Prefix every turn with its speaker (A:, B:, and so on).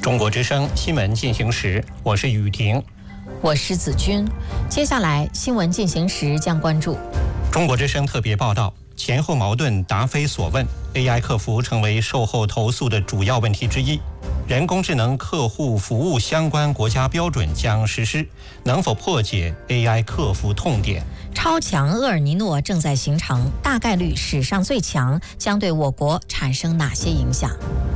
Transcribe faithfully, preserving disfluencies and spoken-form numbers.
A: 中国之声新闻进行时，我是雨婷，
B: 我是子君。接下来新闻进行时将关注
A: 中国之声特别报道：前后矛盾答非所问 ，A I 客服成为售后投诉的主要问题之一。人工智能客户服务相关国家标准将实施，能否破解 A I 客服痛点？
B: 超强厄尔尼诺正在形成，大概率史上最强，将对我国产生哪些影响？